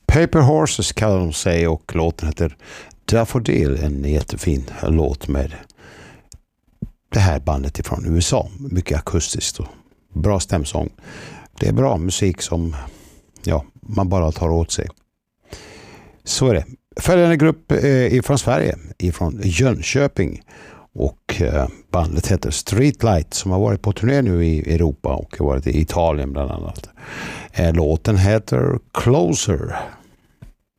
Paper Horses kallar de sig och låten heter Daffodil, en jättefin låt med det här bandet ifrån USA. Mycket akustiskt och bra stämsång. Det är bra musik som man bara tar åt sig. Så är det. Följande grupp ifrån Sverige, ifrån Jönköping, och bandet heter Streetlight som har varit på turné nu i Europa och har varit i Italien bland annat. Låten heter Closer.